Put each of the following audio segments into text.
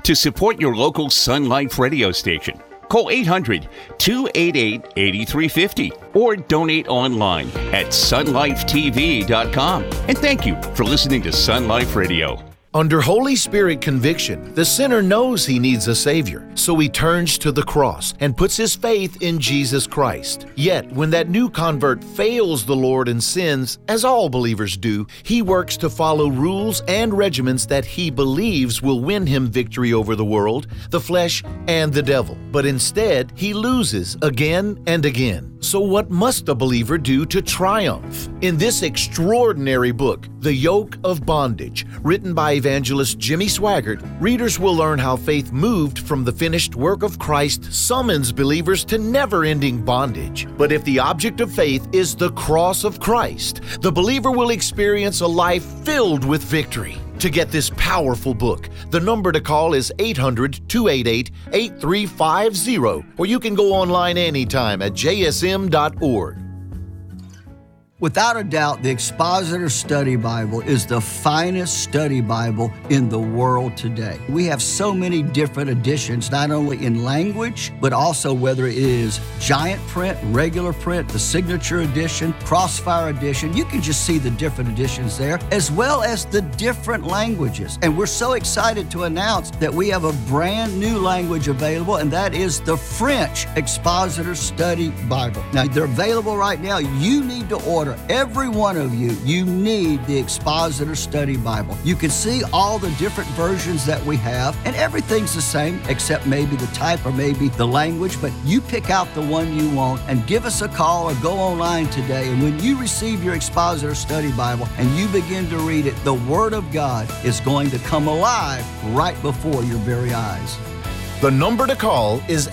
To support your local Sun Life radio station, call 800-288-8350 or donate online at sunlifetv.com. And thank you for listening to Sun Life Radio. Under Holy Spirit conviction, the sinner knows he needs a Savior, so he turns to the cross and puts his faith in Jesus Christ. Yet, when that new convert fails the Lord and sins, as all believers do, he works to follow rules and regiments that he believes will win him victory over the world, the flesh, and the devil. But instead, he loses again and again. So what must a believer do to triumph? In this extraordinary book, The Yoke of Bondage, written by evangelist Jimmy Swaggart, readers will learn how faith moved from the finished work of Christ summons believers to never-ending bondage. But if the object of faith is the cross of Christ, the believer will experience a life filled with victory. To get this powerful book, the number to call is 800-288-8350, or you can go online anytime at jsm.org. Without a doubt, the Expositor Study Bible is the finest study Bible in the world today. We have so many different editions, not only in language, but also whether it is giant print, regular print, the signature edition, crossfire edition. You can just see the different editions there, as well as the different languages. And we're so excited to announce that we have a brand new language available, and that is the French Expositor Study Bible. Now, they're available right now. You need to order. Every one of you need the Expositor Study Bible. You can see all the different versions that we have, and everything's the same except maybe the type or maybe the language, but you pick out the one you want and give us a call or go online today. And when you receive your Expositor Study Bible and you begin to read it, the Word of God is going to come alive right before your very eyes. The number to call is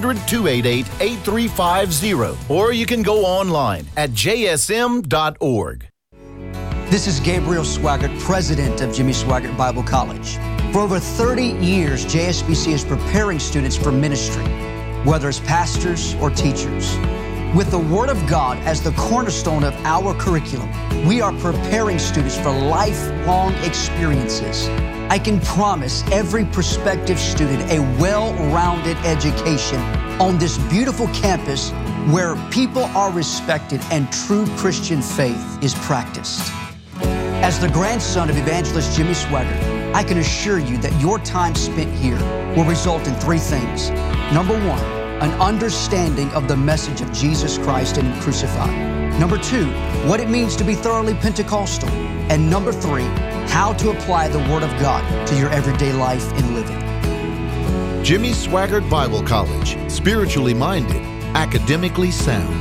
800-288-8350, or you can go online at jsm.org. This is Gabriel Swaggart, president of Jimmy Swaggart Bible College. For over 30 years, JSBC is preparing students for ministry, whether as pastors or teachers. With the Word of God as the cornerstone of our curriculum, we are preparing students for lifelong experiences. I can promise every prospective student a well-rounded education on this beautiful campus where people are respected and true Christian faith is practiced. As the grandson of evangelist Jimmy Swaggart, I can assure you that your time spent here will result in three things. Number one, an understanding of the message of Jesus Christ and Him crucified. Number two, what it means to be thoroughly Pentecostal. And number three, how to apply the Word of God to your everyday life and living. Jimmy Swaggart Bible College, spiritually minded, academically sound.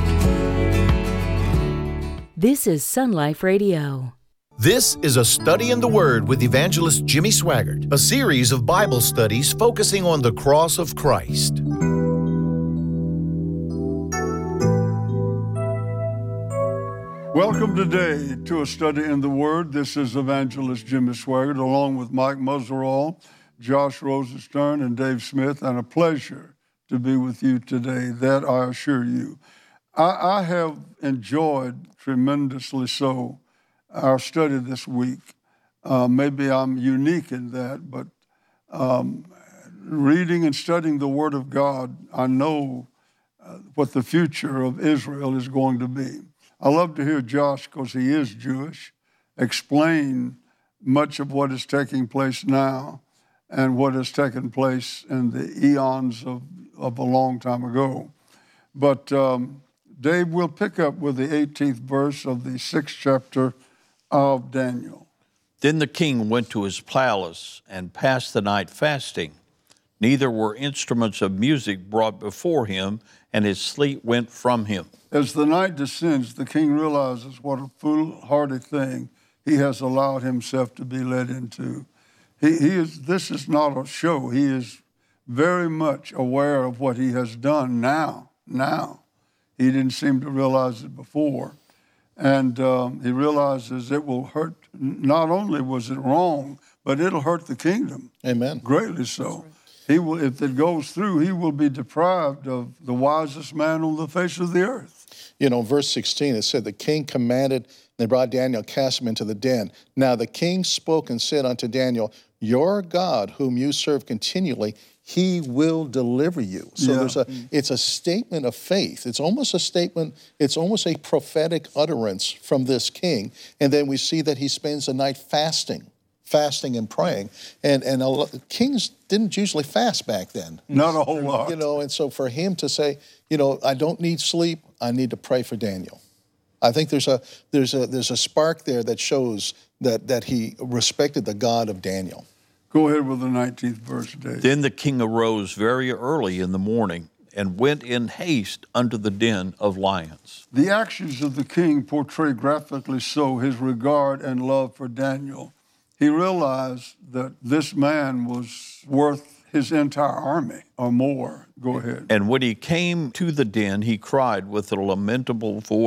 This is Sun Life Radio. This is A Study in the Word with evangelist Jimmy Swaggart, a series of Bible studies focusing on the cross of Christ. Welcome today to A Study in the Word. This is evangelist Jimmy Swaggart, along with Mike Muzzerall, Josh Rosenstern, and Dave Smith, and a pleasure to be with you today, that I assure you. I have enjoyed tremendously so our study this week. Maybe I'm unique in that, but reading and studying the Word of God, I know what the future of Israel is going to be. I love to hear Josh, because he is Jewish, explain much of what is taking place now and what has taken place in the eons of a long time ago. But Dave, we'll pick up with the 18th verse of the 6th chapter of Daniel. Then the king went to his palace and passed the night fasting. Neither were instruments of music brought before him, and his sleep went from him. As the night descends, the king realizes what a foolhardy thing he has allowed himself to be led into. This is not a show. He is very much aware of what he has done now. He didn't seem to realize it before. And he realizes it will hurt. Not only was it wrong, but it'll hurt the kingdom. Amen. Greatly so. He will, if it goes through, he will be deprived of the wisest man on the face of the earth. You know, verse 16, it said, the king commanded They brought Daniel, cast him into the den. Now the king spoke and said unto Daniel, your God, whom you serve continually, he will deliver you. So it's a statement of faith. It's almost a statement, it's almost a prophetic utterance from this king. And then we see that he spends the night fasting and praying. And kings didn't usually fast back then. Not a whole lot. And so for him to say, I don't need sleep, I need to pray for Daniel. I think there's a spark there that shows that he respected the God of Daniel. Go ahead with the 19th verse, Dave. Then the king arose very early in the morning and went in haste unto the den of lions. The actions of the king portray graphically so his regard and love for Daniel. He realized that this man was worth his entire army or more. Go ahead. And when he came to the den, he cried with a lamentable voice.